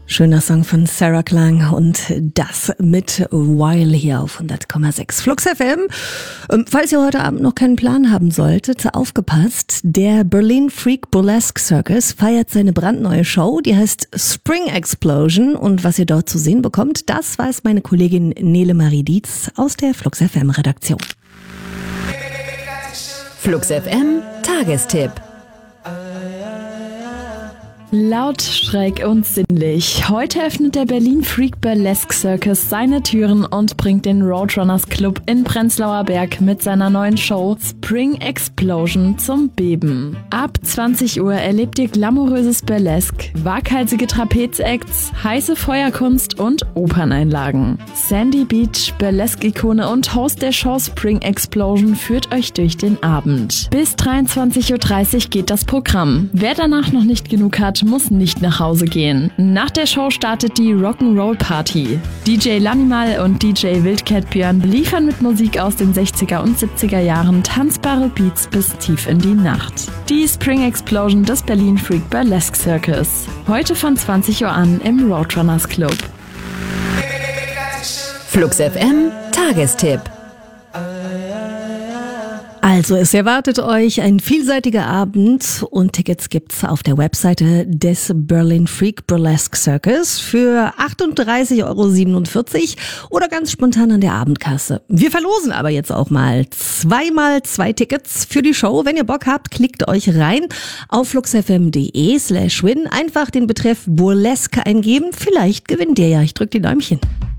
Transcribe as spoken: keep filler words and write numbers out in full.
Schöner Song von Sarah Klang und das mit While hier auf hundert Komma sechs Flux F M. Falls ihr heute Abend noch keinen Plan haben solltet, aufgepasst, der Berlin Freak Burlesque Circus feiert seine brandneue Show, die heißt Spring Explosion, und was ihr dort zu sehen bekommt, das weiß meine Kollegin Nele Marie Dietz aus der Flux F M Redaktion. Flux F M Tagestipp. Laut, schräg und sinnlich. Heute öffnet der Berlin Freak Burlesque Circus seine Türen und bringt den Roadrunners Club in Prenzlauer Berg mit seiner neuen Show Spring Explosion zum Beben. Ab zwanzig Uhr erlebt ihr glamouröses Burlesque, waghalsige Trapezacts, heiße Feuerkunst und Operneinlagen. Sandy Beach, Burlesque-Ikone und Host der Show Spring Explosion führt euch durch den Abend. Bis dreiundzwanzig Uhr dreißig geht das Programm. Wer danach noch nicht genug hat, muss nicht nach Hause gehen. Nach der Show startet die Rock'n'Roll Party. D J Lanimal und D J Wildcat Björn liefern mit Musik aus den sechziger und siebziger Jahren tanzbare Beats bis tief in die Nacht. Die Spring Explosion des Berlin Freak Burlesque Circus. Heute von zwanzig Uhr an im Roadrunners Club. Flux F M Tagestipp. Also, es erwartet euch ein vielseitiger Abend und Tickets gibt's auf der Webseite des Berlin Freak Burlesque Circus für achtunddreißig Euro siebenundvierzig oder ganz spontan an der Abendkasse. Wir verlosen aber jetzt auch mal zweimal zwei Tickets für die Show. Wenn ihr Bock habt, klickt euch rein auf fluxfm.de slash win. Einfach den Betreff Burlesque eingeben. Vielleicht gewinnt ihr ja. Ich drück die Däumchen.